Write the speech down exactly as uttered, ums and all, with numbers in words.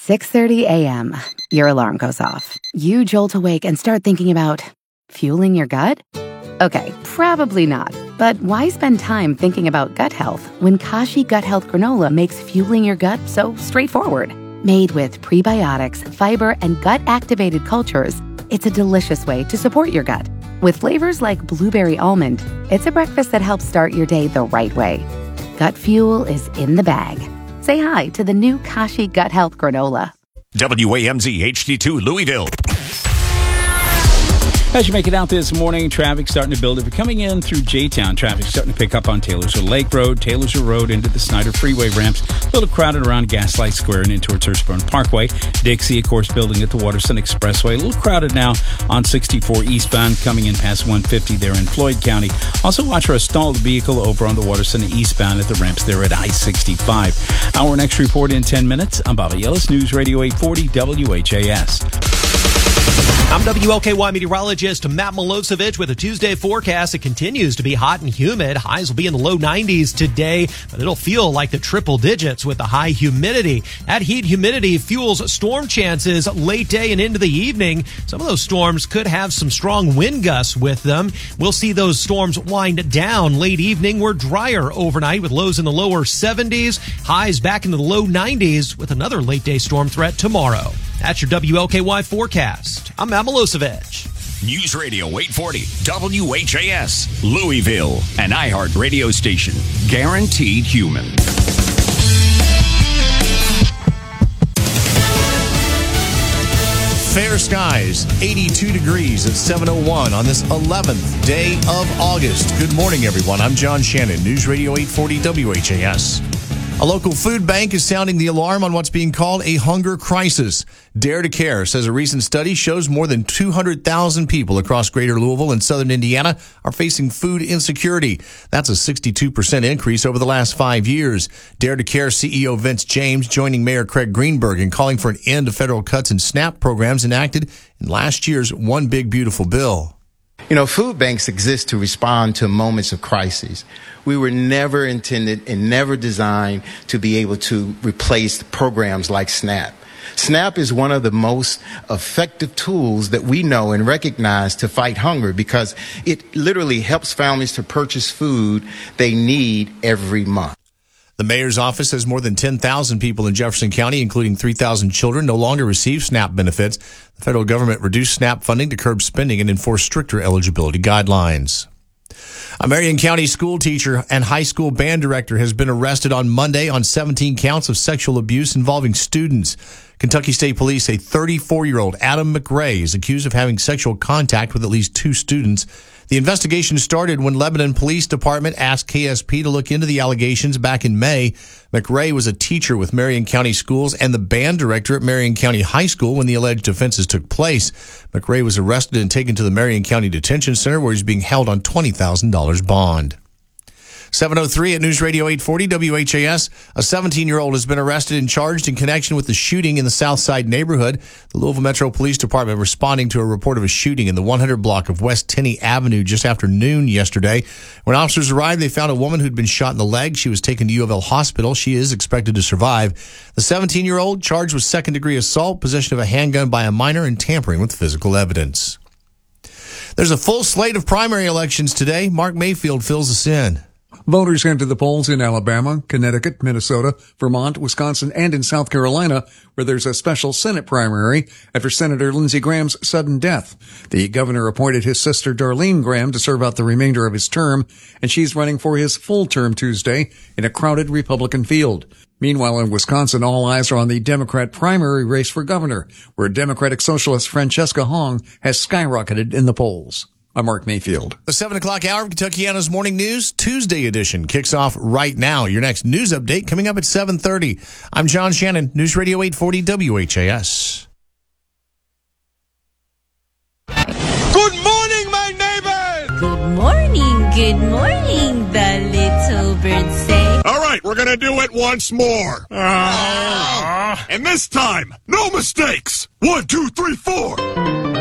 six thirty a.m., your alarm goes off. You jolt awake and start thinking about fueling your gut? Okay, probably not. But why spend time thinking about gut health when Kashi Gut Health Granola makes fueling your gut so straightforward? Made with prebiotics, fiber, and gut-activated cultures, it's a delicious way to support your gut. With flavors like blueberry almond, it's a breakfast that helps start your day the right way. Gut fuel is in the bag. Say hi to the new Kashi Gut Health Granola. W A M Z H D two Louisville. As you make it out this morning, traffic starting to build. If you're coming in through J-Town, traffic starting to pick up on Taylorsville Lake Road, Taylorsville Road into the Snyder Freeway ramps. A little crowded around Gaslight Square and in towards Hirschburn Parkway. Dixie, of course, building at the Waterson Expressway. A little crowded now on sixty-four eastbound coming in past one fifty there in Floyd County. Also watch for a stalled vehicle over on the Waterson eastbound at the ramps there at I sixty-five. Our next report in ten minutes. I'm Bobby Ellis, News Radio eight forty W H A S. I'm W L K Y meteorologist Matt Milosevic with a Tuesday forecast. It continues to be hot and humid. Highs will be in the low nineties today, but it'll feel like the triple digits with the high humidity. That heat humidity fuels storm chances late day and into the evening. Some of those storms could have some strong wind gusts with them. We'll see those storms wind down late evening. We're drier overnight with lows in the lower seventies, highs back into the low nineties with another late day storm threat tomorrow. That's your W L K Y forecast. I'm Matt Milosevic. News Radio eight forty W H A S, Louisville, an iHeart radio station. Guaranteed human. Fair skies, eighty-two degrees at seven oh one on this eleventh day of August. Good morning, everyone. I'm John Shannon, News Radio eight forty W H A S. A local food bank is sounding the alarm on what's being called a hunger crisis. Dare to Care says a recent study shows more than two hundred thousand people across greater Louisville and southern Indiana are facing food insecurity. That's a sixty-two percent increase over the last five years. Dare to Care C E O Vince James joining Mayor Craig Greenberg in calling for an end to federal cuts in SNAP programs enacted in last year's One Big Beautiful Bill. You know, food banks exist to respond to moments of crisis. We were never intended and never designed to be able to replace programs like SNAP. SNAP is one of the most effective tools that we know and recognize to fight hunger because it literally helps families to purchase food they need every month. The mayor's office says more than ten thousand people in Jefferson County, including three thousand children, no longer receive SNAP benefits. The federal government reduced SNAP funding to curb spending and enforce stricter eligibility guidelines. A Marion County school teacher and high school band director has been arrested on Monday on seventeen counts of sexual abuse involving students. Kentucky State Police say thirty-four-year-old Adam McRae is accused of having sexual contact with at least two students. The investigation started when Lebanon Police Department asked K S P to look into the allegations back in May. McRae was a teacher with Marion County Schools and the band director at Marion County High School when the alleged offenses took place. McRae was arrested and taken to the Marion County Detention Center where he's being held on twenty thousand dollars bond. seven oh three at News Radio eight forty W H A S. A seventeen-year-old has been arrested and charged in connection with the shooting in the Southside neighborhood. The Louisville Metro Police Department responding to a report of a shooting in the one hundred block of West Tenney Avenue just after noon yesterday. When officers arrived, they found a woman who'd been shot in the leg. She was taken to U of L Hospital. She is expected to survive. The seventeen-year-old charged with second-degree assault, possession of a handgun by a minor, and tampering with physical evidence. There's a full slate of primary elections today. Mark Mayfield fills us in. Voters head to the polls in Alabama, Connecticut, Minnesota, Vermont, Wisconsin, and in South Carolina, where there's a special Senate primary after Senator Lindsey Graham's sudden death. The governor appointed his sister Darlene Graham to serve out the remainder of his term, and she's running for his full term Tuesday in a crowded Republican field. Meanwhile, in Wisconsin, all eyes are on the Democrat primary race for governor, where Democratic Socialist Francesca Hong has skyrocketed in the polls. I'm Mark Mayfield. The seven o'clock hour of Kentuckiana's Morning News Tuesday edition kicks off right now. Your next news update coming up at seven thirty. I'm John Shannon, News Radio eight forty W H A S. Good morning, my neighbors! Good morning, good morning, the little birds say. All right, we're going to do it once more. Uh, and this time, no mistakes. One, two, three, four.